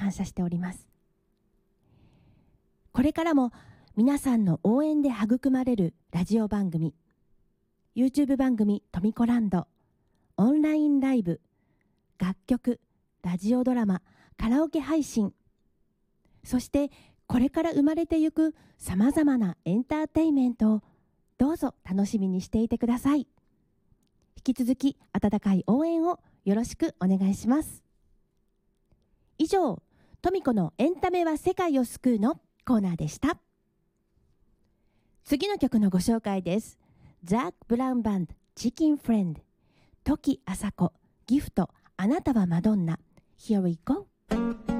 感謝しております。これからも皆さんの応援で育まれるラジオ番組、YouTube 番組トミコランド、オンラインライブ、楽曲、ラジオドラマ、カラオケ配信、そしてこれから生まれてゆくさまざまなエンターテインメントをどうぞ楽しみにしていてください。引き続き温かい応援をよろしくお願いします。以上、トミコのエンタメは世界を救うのコーナーでした。次の曲のご紹介です。ザック・ブラウンバンド、チキン・フレンド、トキ・アサコ、ギフト、あなたはマドンナ。Here we go.